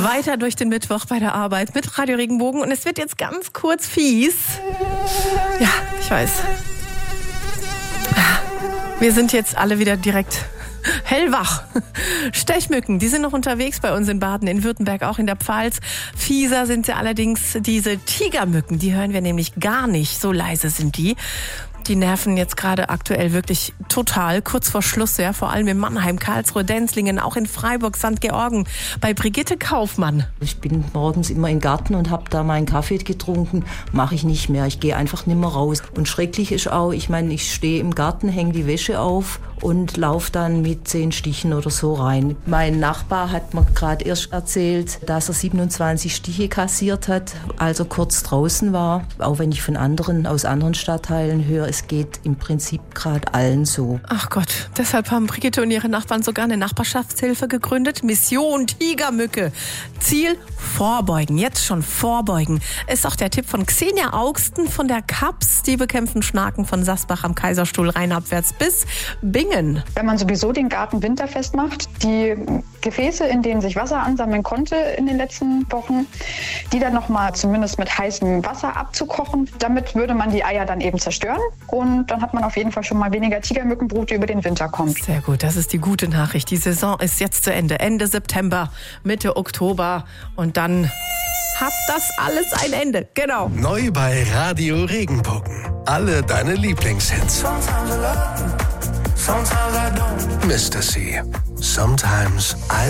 Weiter durch den Mittwoch bei der Arbeit mit Radio Regenbogen. Und es wird jetzt ganz kurz fies. Ja, ich weiß. Wir sind jetzt alle wieder direkt hellwach. Stechmücken, die sind noch unterwegs bei uns in Baden, in Württemberg, auch in der Pfalz. Fieser sind sie allerdings diese Tigermücken. Die hören wir nämlich gar nicht. So leise sind die. Die nerven jetzt gerade aktuell wirklich total, kurz vor Schluss, ja, vor allem in Mannheim, Karlsruhe, Denzlingen, auch in Freiburg, St. Georgen, bei Brigitte Kaufmann. Ich bin morgens immer im Garten und habe da meinen Kaffee getrunken, mache ich nicht mehr, ich gehe einfach nicht mehr raus. Und schrecklich ist auch, ich meine, ich stehe im Garten, hänge die Wäsche auf und laufe dann mit 10 Stichen oder so rein. Mein Nachbar hat mir gerade erst erzählt, dass er 27 Stiche kassiert hat, als er kurz draußen war. Auch wenn ich von anderen, aus anderen Stadtteilen höre, es geht im Prinzip gerade allen so. Ach Gott, deshalb haben Brigitte und ihre Nachbarn sogar eine Nachbarschaftshilfe gegründet. Mission Tigermücke. Ziel: vorbeugen, jetzt schon vorbeugen. Ist auch der Tipp von Xenia Augsten von der KAPS. Die bekämpfen Schnaken von Sasbach am Kaiserstuhl rheinabwärts bis Bingen. Wenn man sowieso den Garten winterfest macht, die Gefäße, in denen sich Wasser ansammeln konnte in den letzten Wochen, die dann nochmal zumindest mit heißem Wasser abzukochen, damit würde man die Eier dann eben zerstören und dann hat man auf jeden Fall schon mal weniger Tigermückenbrut, die über den Winter kommt. Sehr gut, das ist die gute Nachricht. Die Saison ist jetzt zu Ende. Ende September, Mitte Oktober und dann hat das alles ein Ende. Genau. Neu bei Radio Regenbogen. Alle deine Lieblingshits. Mr. C. Sometimes I